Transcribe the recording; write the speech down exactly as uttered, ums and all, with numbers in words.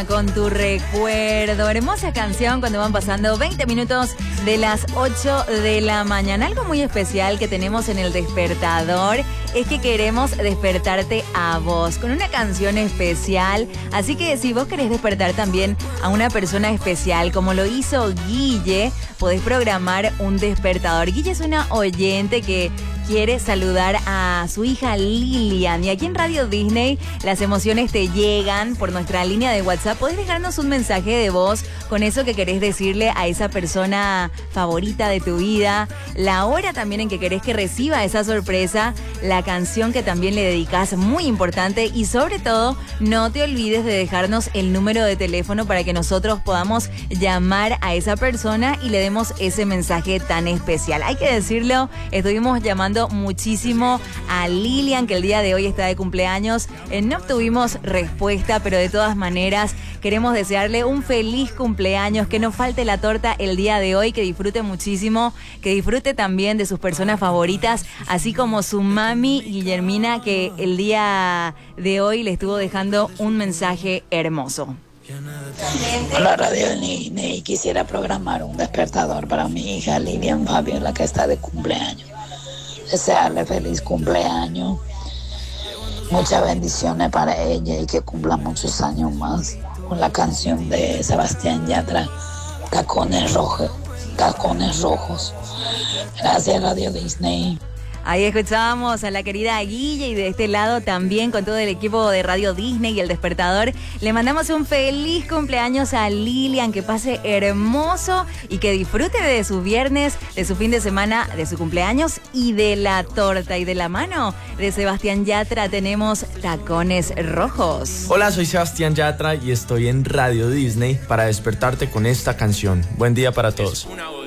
Luna con Tu Recuerdo. Hermosa canción cuando van pasando veinte minutos de las ocho de la mañana. Algo muy especial que tenemos en el despertador es que queremos despertarte a vos con una canción especial. Así que si vos querés despertar también a una persona especial, como lo hizo Guille, podés programar un despertador. Guille es una oyente que quiere saludar a su hija Lilian. Y aquí en Radio Disney las emociones te llegan por nuestra línea de WhatsApp. Podés dejarnos un mensaje de voz con eso que querés decirle a esa persona favorita de tu vida, la hora también en que querés que reciba esa sorpresa, la canción que también le dedicás, muy importante, y sobre todo no te olvides de dejarnos el número de teléfono para que nosotros podamos llamar a esa persona y le demos ese mensaje tan especial. Hay que decirlo, estuvimos llamando muchísimo a Lilian, que el día de hoy está de cumpleaños. Eh, no obtuvimos respuesta, pero de todas maneras queremos desearle un feliz cumpleaños, que no falte la torta el día de hoy, que disfrute muchísimo, que disfrute también de sus personas favoritas, así como su mami Guillermina, que el día de hoy le estuvo dejando un mensaje hermoso. Hola Radio Disney, quisiera programar un despertador para mi hija Lilian Fabiola, que está de cumpleaños. Desearle feliz cumpleaños, muchas bendiciones para ella y que cumpla muchos años más, con la canción de Sebastián Yatra, Tacones Rojos, Tacones Rojos. Gracias Radio Disney. Ahí escuchábamos a la querida Guille, y de este lado también con todo el equipo de Radio Disney y El Despertador le mandamos un feliz cumpleaños a Lilian, que pase hermoso y que disfrute de su viernes, de su fin de semana, de su cumpleaños y de la torta. Y de la mano de Sebastián Yatra tenemos Tacones Rojos. Hola, soy Sebastián Yatra y estoy en Radio Disney para despertarte con esta canción. Buen día para todos.